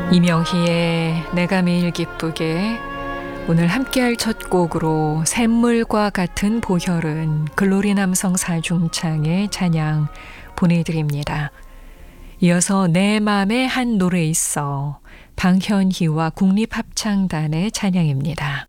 이명희의 내가 매일 기쁘게, 오늘 함께할 첫 곡으로 샘물과 같은 보혈은 글로리 남성 사중창의 찬양 보내드립니다. 이어서 내 맘에 한 노래 있어, 방현희와 국립합창단의 찬양입니다.